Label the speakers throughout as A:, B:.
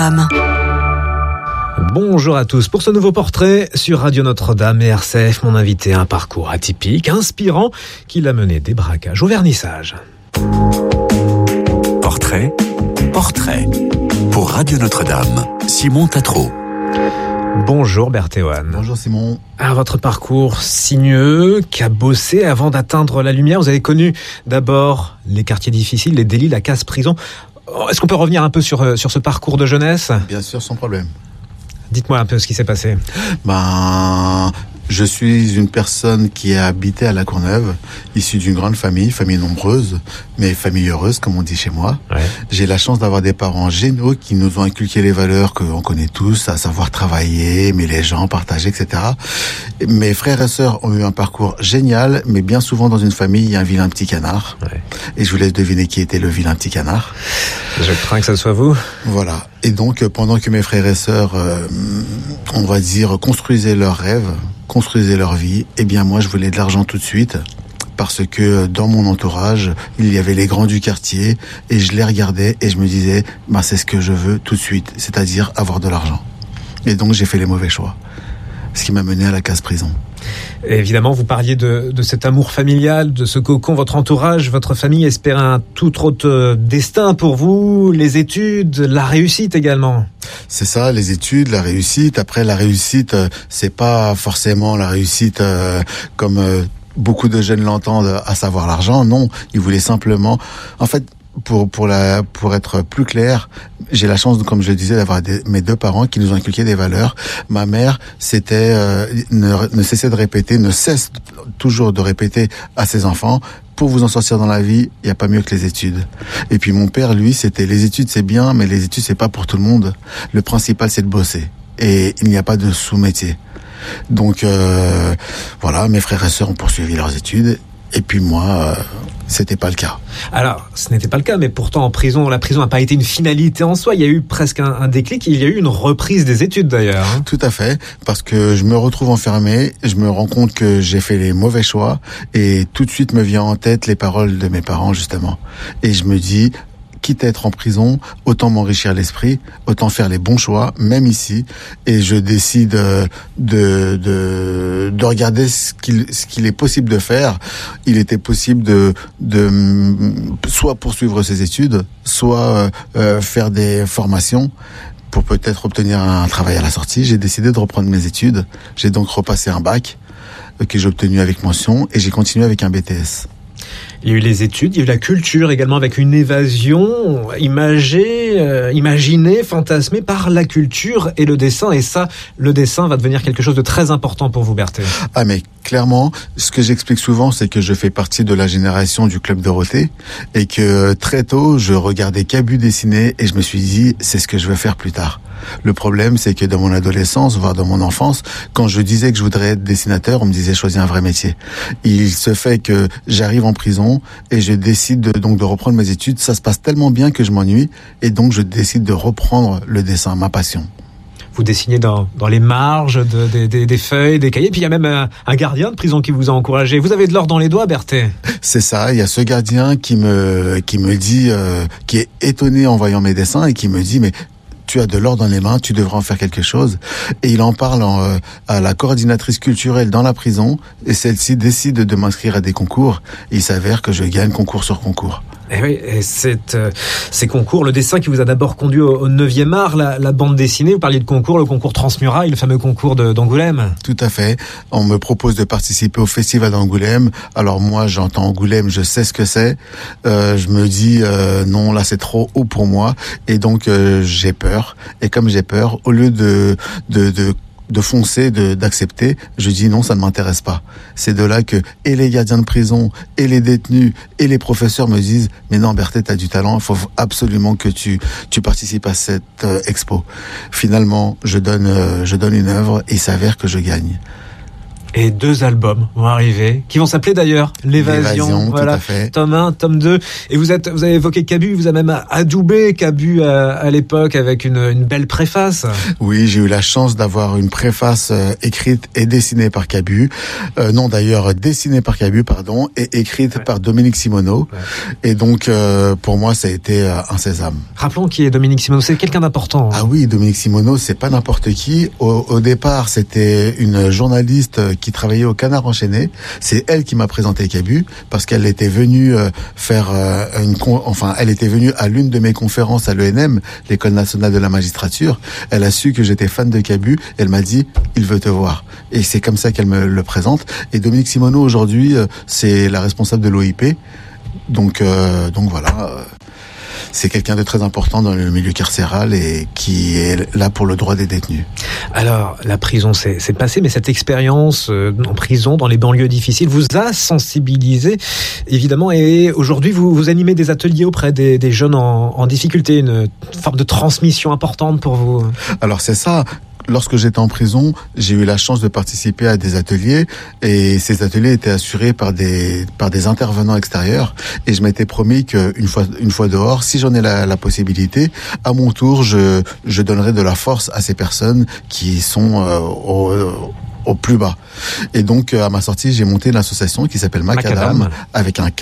A: Notre-Dame.
B: Bonjour à tous. Pour ce nouveau portrait sur Radio Notre-Dame et RCF, mon invité a un parcours atypique, inspirant, qui l'a mené des braquages au vernissage.
C: Portrait pour Radio Notre-Dame. Simon Tatro.
B: Bonjour Berthéoine.
D: Bonjour Simon.
B: À votre parcours sinueux, cabossé avant d'atteindre la lumière, vous avez connu d'abord les quartiers difficiles, les délits, la casse-prison. Est-ce qu'on peut revenir un peu sur ce parcours de jeunesse ?
D: Bien sûr, sans problème.
B: Dites-moi un peu ce qui s'est passé.
D: Je suis une personne qui a habité à La Courneuve, issue d'une grande famille nombreuse, mais famille heureuse, comme on dit chez moi.
B: Ouais.
D: J'ai la chance d'avoir des parents géniaux qui nous ont inculqué les valeurs qu'on connaît tous, à savoir travailler, aimer les gens, partager, etc. Mes frères et sœurs ont eu un parcours génial, mais bien souvent dans une famille, il y a un vilain petit canard.
B: Ouais.
D: Et je vous laisse deviner qui était le vilain petit canard.
B: Je crains que ce soit vous.
D: Voilà. Et donc, pendant que mes frères et sœurs, on va dire, construisaient leurs rêves, construisaient leur vie, eh bien moi je voulais de l'argent tout de suite parce que dans mon entourage il y avait les grands du quartier et je les regardais et je me disais c'est ce que je veux tout de suite, c'est-à-dire avoir de l'argent. Et donc j'ai fait les mauvais choix, ce qui m'a mené à la casse-prison.
B: Et évidemment, vous parliez de cet amour familial, de ce cocon, votre entourage, votre famille espérait un tout autre destin pour vous, les études, la réussite également.
D: C'est ça, les études, la réussite. Après, la réussite, c'est pas forcément la réussite comme beaucoup de jeunes l'entendent, à savoir l'argent. Non, ils voulaient simplement... En fait, pour être plus clair, j'ai la chance, comme je le disais, d'avoir mes deux parents qui nous ont inculqué des valeurs. Ma mère, c'était ne cesse toujours de répéter à ses enfants: pour vous en sortir dans la vie, il n'y a pas mieux que les études. Et puis mon père, lui, c'était: les études c'est bien, mais les études c'est pas pour tout le monde. Le principal c'est de bosser. Et il n'y a pas de sous-métier. Donc voilà, mes frères et sœurs ont poursuivi leurs études. Et puis moi, c'était pas le cas.
B: Alors, ce n'était pas le cas, mais pourtant en prison, la prison n'a pas été une finalité en soi. Il y a eu presque un déclic. Il y a eu une reprise des études d'ailleurs.
D: Tout à fait, parce que je me retrouve enfermé, je me rends compte que j'ai fait les mauvais choix, et tout de suite me vient en tête les paroles de mes parents justement. Et je me dis: quitte à être en prison, autant m'enrichir l'esprit, autant faire les bons choix, même ici. Et je décide de regarder ce qu'il est possible de faire. Il était possible de soit poursuivre ses études, soit faire des formations pour peut-être obtenir un travail à la sortie. J'ai décidé de reprendre mes études. J'ai donc repassé un bac que j'ai obtenu avec mention, et j'ai continué avec un BTS.
B: Il y a eu les études, il y a eu la culture également, avec une évasion imaginée, fantasmée par la culture et le dessin. Et ça, le dessin va devenir quelque chose de très important pour vous, Berthé.
D: Ah mais clairement, ce que j'explique souvent, c'est que je fais partie de la génération du Club Dorothée, et que très tôt, je regardais Cabu dessiner et je me suis dit: c'est ce que je veux faire plus tard. Le problème, c'est que dans mon adolescence, voire dans mon enfance, quand je disais que je voudrais être dessinateur, on me disait: choisis un vrai métier. Il se fait que j'arrive en prison et je décide donc de reprendre mes études. Ça se passe tellement bien que je m'ennuie, et donc je décide de reprendre le dessin, ma passion.
B: Vous dessinez dans les marges des feuilles, des cahiers. Puis il y a même un gardien de prison qui vous a encouragé. Vous avez de l'or dans les doigts, Berthé. C'est
D: ça, il y a ce gardien qui me dit, qui est étonné en voyant mes dessins et qui me dit: mais tu as de l'or dans les mains, tu devrais en faire quelque chose. Et il en parle à la coordinatrice culturelle dans la prison, et celle-ci décide de m'inscrire à des concours. Et il s'avère que je gagne concours sur concours.
B: Et oui, et ces concours, le dessin qui vous a d'abord conduit au 9e art, la bande dessinée, vous parliez de concours, le concours Transmuraille, le fameux concours d'Angoulême.
D: Tout à fait. On me propose de participer au festival d'Angoulême. Alors moi, j'entends Angoulême, je sais ce que c'est. Je me dis non, là c'est trop haut pour moi. Et donc j'ai peur. Et comme j'ai peur, au lieu de foncer, d'accepter, je dis non, ça ne m'intéresse pas. C'est de là que et les gardiens de prison, et les détenus, et les professeurs me disent: mais non, Berthé, t'as du talent, il faut absolument que tu participes à cette expo. Finalement, je donne une œuvre, et il s'avère que je gagne.
B: Et 2 albums vont arriver, qui vont s'appeler d'ailleurs L'Évasion.
D: Voilà, tout à fait.
B: Tome 1, tome 2. Et vous avez évoqué Cabu, vous avez même adoubé Cabu à l'époque avec une belle préface.
D: Oui, j'ai eu la chance d'avoir une préface écrite et dessinée par Cabu. Dessinée par Cabu, et écrite par Dominique Simoneau. Ouais. Et donc, pour moi, ça a été un sésame.
B: Rappelons qui est Dominique Simoneau, c'est quelqu'un d'important.
D: Ah oui, Dominique Simoneau, c'est pas n'importe qui. Au départ, c'était une journaliste qui travaillait au Canard enchaîné. C'est elle qui m'a présenté Cabu parce qu'elle était venue elle était venue à l'une de mes conférences à l'ENM, l'École nationale de la magistrature. Elle a su que j'étais fan de Cabu. Elle m'a dit, il veut te voir. Et c'est comme ça qu'elle me le présente. Et Dominique Simoneau aujourd'hui, c'est la responsable de l'OIP. Donc voilà. C'est quelqu'un de très important dans le milieu carcéral et qui est là pour le droit des détenus.
B: Alors, la prison, c'est passé, mais cette expérience en prison, dans les banlieues difficiles, vous a sensibilisé, évidemment, et aujourd'hui, vous animez des ateliers auprès des jeunes en difficulté, une forme de transmission importante pour vous.
D: Alors, c'est ça. Lorsque j'étais en prison, j'ai eu la chance de participer à des ateliers et ces ateliers étaient assurés par des intervenants extérieurs et je m'étais promis qu'une fois dehors, si j'en ai la possibilité, à mon tour, je donnerai de la force à ces personnes qui sont au plus bas. Et donc, à ma sortie, j'ai monté une association qui s'appelle Macadam, avec un K.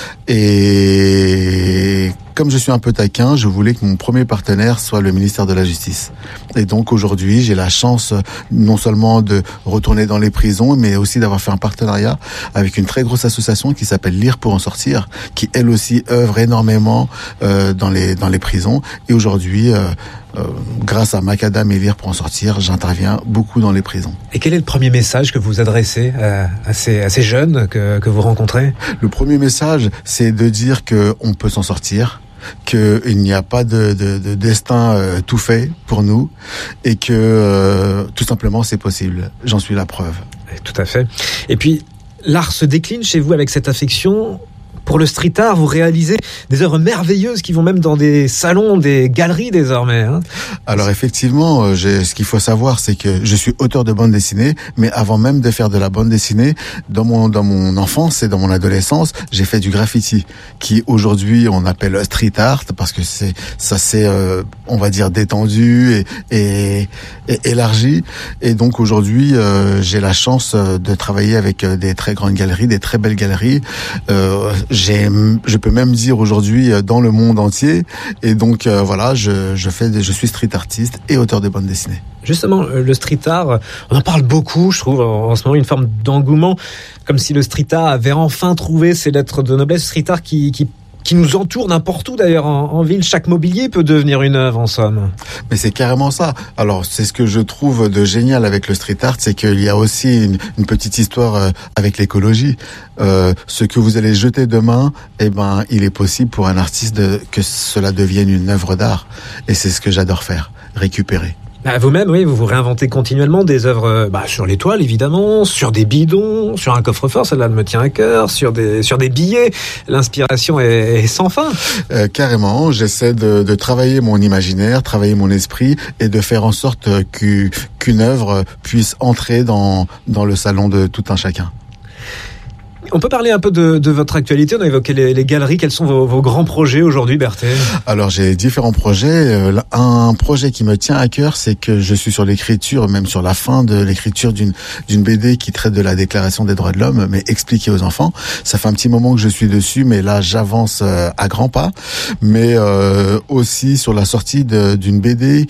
D: Et comme je suis un peu taquin, je voulais que mon premier partenaire soit le ministère de la Justice. Et donc, aujourd'hui, j'ai la chance non seulement de retourner dans les prisons, mais aussi d'avoir fait un partenariat avec une très grosse association qui s'appelle Lire pour en sortir, qui elle aussi œuvre énormément dans les prisons. Et aujourd'hui, grâce à Macadam et Lire pour en sortir, j'interviens beaucoup dans les prisons.
B: Et quel est le premier message que vous adressez à ces jeunes que vous rencontrez ?
D: Le premier message, c'est de dire qu'on peut s'en sortir, qu'il n'y a pas de destin tout fait pour nous et que tout simplement c'est possible. J'en suis la preuve.
B: Tout à fait. Et puis, l'art se décline chez vous avec cette affection. Pour le street art, vous réalisez des œuvres merveilleuses qui vont même dans des salons, des galeries désormais. Hein.
D: Alors effectivement, ce qu'il faut savoir, c'est que je suis auteur de bande dessinée, mais avant même de faire de la bande dessinée, dans mon enfance et dans mon adolescence, j'ai fait du graffiti, qui aujourd'hui on appelle street art parce que c'est on va dire détendu et élargi. Et donc aujourd'hui, j'ai la chance de travailler avec des très grandes galeries, des très belles galeries. Je peux même dire aujourd'hui dans le monde entier. Et donc voilà, je suis street artiste et auteur de bande dessinée.
B: Justement, le street art, on en parle beaucoup, je trouve, en ce moment, une forme d'engouement, comme si le street art avait enfin trouvé ses lettres de noblesse. Street art qui nous entoure n'importe où d'ailleurs en ville. Chaque mobilier peut devenir une œuvre en somme.
D: Mais c'est carrément ça. Alors c'est ce que je trouve de génial avec le street art, c'est qu'il y a aussi une petite histoire avec l'écologie. Ce que vous allez jeter demain, il est possible pour un artiste que cela devienne une œuvre d'art. Et c'est ce que j'adore faire, récupérer.
B: Vous-même, oui, vous réinventez continuellement des œuvres sur les toiles, évidemment, sur des bidons, sur un coffre-fort, celle-là me tient à cœur, sur des billets. L'inspiration est sans fin.
D: Carrément, j'essaie de travailler mon imaginaire, travailler mon esprit et de faire en sorte qu'une œuvre puisse entrer dans le salon de tout un chacun.
B: On peut parler un peu de votre actualité. On a évoqué les galeries. Quels sont vos grands projets aujourd'hui, Berthé ?
D: Alors, j'ai différents projets. Un projet qui me tient à cœur, c'est que je suis sur l'écriture, même sur la fin de l'écriture d'une BD qui traite de la Déclaration des droits de l'homme, mais expliquée aux enfants. Ça fait un petit moment que je suis dessus, mais là, j'avance à grands pas. Mais aussi sur la sortie d'une BD...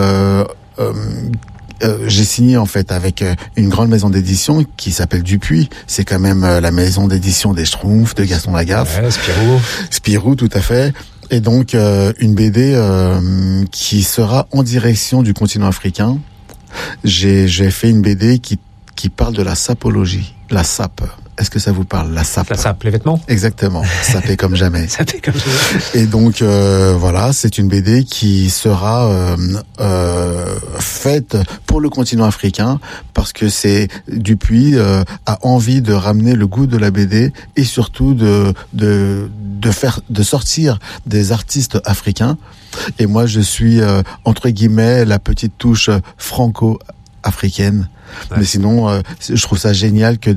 D: j'ai signé en fait avec une grande maison d'édition qui s'appelle Dupuis. C'est quand même la maison d'édition des Schtroumpfs, de Gaston Lagaffe.
B: Ouais,
D: Spirou, tout à fait. Et donc une BD qui sera en direction du continent africain. J'ai fait une BD qui parle de la sapologie, la sape. Est-ce que ça vous parle, la sape ?
B: La sape, les vêtements ?
D: Exactement, sapé comme jamais.
B: Sapé comme jamais.
D: Et donc voilà, c'est une BD qui sera faite pour le continent africain parce que Dupuis a envie de ramener le goût de la BD et surtout de sortir des artistes africains. Et moi, je suis entre guillemets la petite touche franco africaine.
B: Ouais.
D: Mais sinon, je trouve ça génial que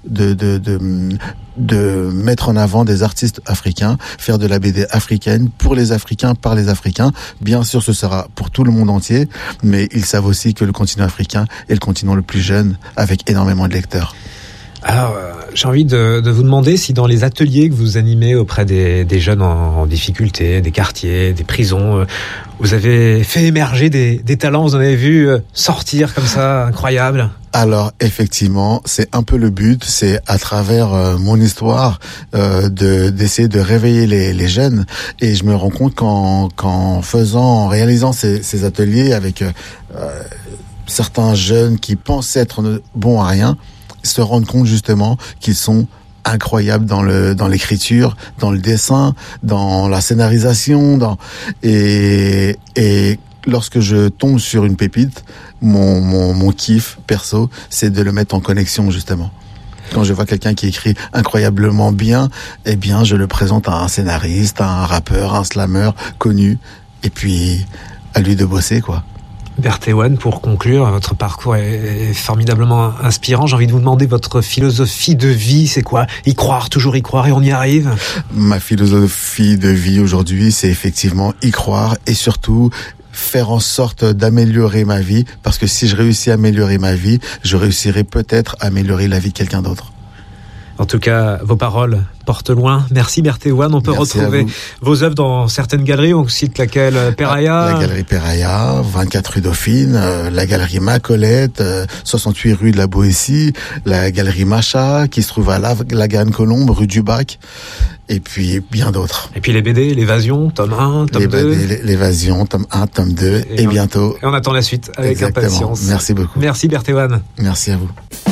D: de mettre en avant des artistes africains, faire de la BD africaine pour les Africains, par les Africains. Bien sûr, ce sera pour tout le monde entier, mais ils savent aussi que le continent africain est le continent le plus jeune, avec énormément de lecteurs.
B: Alors, j'ai envie de vous demander si dans les ateliers que vous animez auprès des jeunes en difficulté, des quartiers, des prisons, vous avez fait émerger des talents, vous en avez vu sortir comme ça, incroyable.
D: Alors effectivement, c'est un peu le but, c'est à travers mon histoire d'essayer de réveiller les jeunes, et je me rends compte en réalisant ces ateliers avec certains jeunes qui pensent être bons à rien, se rendre compte justement qu'ils sont incroyables dans l'écriture, dans le dessin, dans la scénarisation, et lorsque je tombe sur une pépite, mon kiff perso, c'est de le mettre en connexion justement. Quand je vois quelqu'un qui écrit incroyablement bien, eh bien je le présente à un scénariste, à un rappeur, à un slammer connu, et puis à lui de bosser quoi.
B: Berthe Ewan, pour conclure, votre parcours est formidablement inspirant. J'ai envie de vous demander votre philosophie de vie, c'est quoi ? Y croire, toujours y croire, et on y arrive ?
D: Ma philosophie de vie aujourd'hui, c'est effectivement y croire, et surtout faire en sorte d'améliorer ma vie, parce que si je réussis à améliorer ma vie, je réussirai peut-être à améliorer la vie de quelqu'un d'autre.
B: En tout cas, vos paroles portent loin. Merci Berthe Ewan. On peut retrouver vos œuvres dans certaines galeries. On cite laquelle ? Peraya ?
D: La galerie Peraya, 24 rue Dauphine, la galerie Macolette, 68 rue de la Boétie, la galerie Macha, qui se trouve à la Garenne-Colombe, rue du Bac, et puis bien d'autres.
B: Et puis les BD, l'Évasion, tome 1, tome 2.
D: L'Évasion, tome 1, tome 2, et bientôt.
B: Et on attend la suite avec impatience.
D: Merci beaucoup.
B: Merci Berthe Ewan.
D: Merci à vous.